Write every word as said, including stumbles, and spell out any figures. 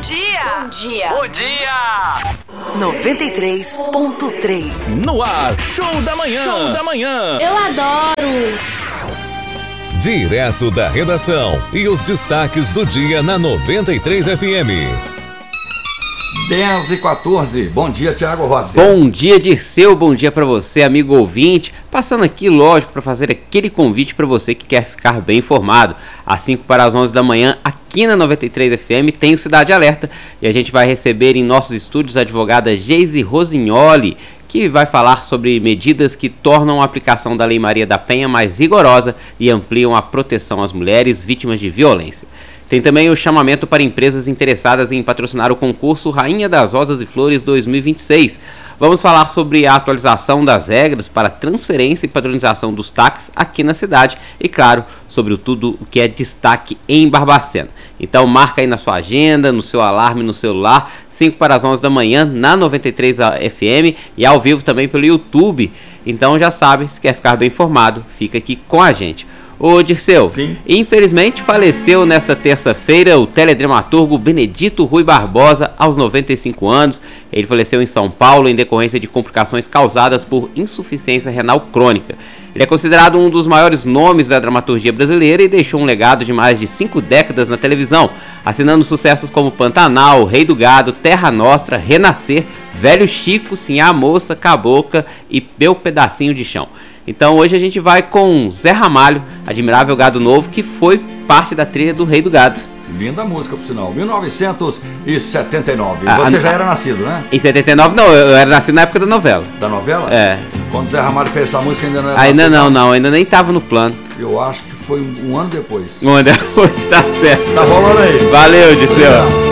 dia! Bom dia! Bom dia! noventa e três ponto três. No ar, show da manhã! Show da manhã! Eu adoro! Direto da redação e os destaques do dia na noventa e três F M. dez e quatorze. Bom dia, Thiago Rossi. Bom dia, Dirceu. Bom dia para você, amigo ouvinte. Passando aqui, lógico, para fazer aquele convite para você que quer ficar bem informado. Às cinco para as onze da manhã, aqui na noventa e três F M, tem o Cidade Alerta. E a gente vai receber em nossos estúdios a advogada Geise Rosignoli, que vai falar sobre medidas que tornam a aplicação da Lei Maria da Penha mais rigorosa e ampliam a proteção às mulheres vítimas de violência. Tem também o chamamento para empresas interessadas em patrocinar o concurso Rainha das Rosas e Flores dois mil e vinte e seis. Vamos falar sobre a atualização das regras para transferência e padronização dos taxas aqui na cidade e, claro, sobre tudo o que é destaque em Barbacena. Então marca aí na sua agenda, no seu alarme, no celular, cinco para as onze da manhã na noventa e três F M e ao vivo também pelo YouTube. Então já sabe, se quer ficar bem informado, fica aqui com a gente. Ô Dirceu, Sim. Infelizmente faleceu nesta terça-feira o teledramaturgo Benedito Rui Barbosa, aos noventa e cinco anos. Ele faleceu em São Paulo em decorrência de complicações causadas por insuficiência renal crônica. Ele é considerado um dos maiores nomes da dramaturgia brasileira e deixou um legado de mais de cinco décadas na televisão, assinando sucessos como Pantanal, Rei do Gado, Terra Nostra, Renascer, Velho Chico, Sim a Moça, Cabocla e Meu Pedacinho de Chão. Então hoje a gente vai com Zé Ramalho, Admirável Gado Novo, que foi parte da trilha do Rei do Gado. Linda música, por sinal. mil novecentos e setenta e nove. Ah, Você a, já era nascido, né? Em setenta e nove não, eu era nascido na época da novela. Da novela? É. Quando o Zé Ramalho fez essa música ainda não era Ainda nascido, não, não, ainda nem tava no plano. Eu acho que foi um, um ano depois. Um ano depois, tá certo. Tá rolando aí. Valeu, Dirceu.